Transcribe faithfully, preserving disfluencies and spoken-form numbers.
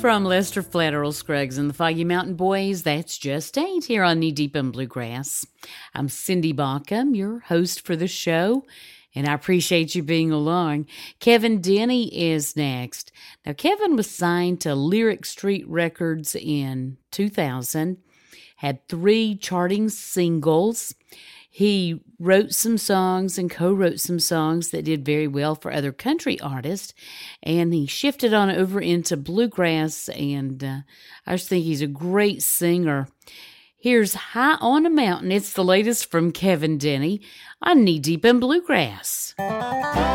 From Lester Flatteral Scruggs and the Foggy Mountain Boys, that's Just Ain't here on Knee Deep in Bluegrass. I'm Cindy Baucom, your host for the show, and I appreciate you being along. Kevin Denny is next. Now, Kevin was signed to Lyric Street Records in two thousand, had three charting singles. He wrote some songs and co-wrote some songs that did very well for other country artists, and he shifted on over into bluegrass, and uh, I just think he's a great singer. Here's High on a Mountain. It's the latest from Kevin Denny on Knee Deep in Bluegrass.